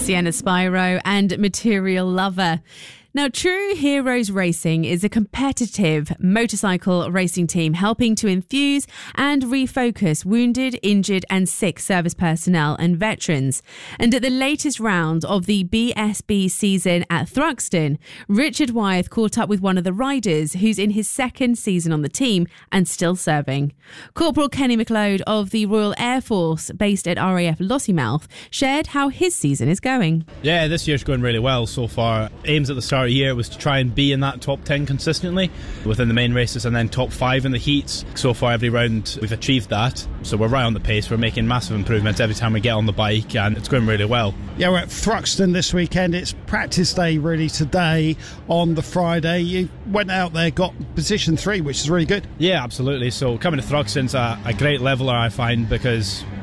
Sienna Spyro and Material Lover. Now, True Heroes Racing is a competitive motorcycle racing team helping to enthuse and refocus wounded, injured and sick service personnel and veterans. And at the latest round of the BSB season at Thruxton, Richard Wyeth caught up with one of the riders who's in his second season on the team and still serving. Corporal Kenny McLeod of the Royal Air Force, based at RAF Lossiemouth, shared how his season is going. Yeah, this year's going really well so far. Aims at the start of the year was to try and be in that top 10 consistently within the main races and then top 5 in the heats. So far every round we've achieved that, so we're right on the pace. We're making massive improvements every time we get on the bike and it's going really well. Yeah, we're at Thruxton this weekend. It's practice day really today on the Friday. You went out there, got position 3, which is really good. Yeah, absolutely. So coming to Thruxton's a great leveler, I find, because